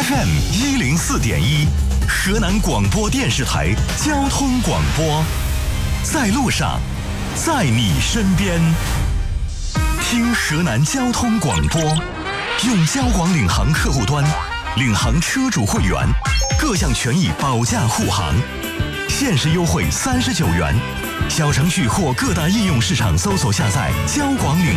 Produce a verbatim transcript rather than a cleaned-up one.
F M 一零四点一，河南广播电视台交通广播，在路上，在你身边。听河南交通广播，用交广领航客户端，领航车主会员，各项权益保驾护航，限时优惠三十九元。小程序或各大应用市场搜索下载交广领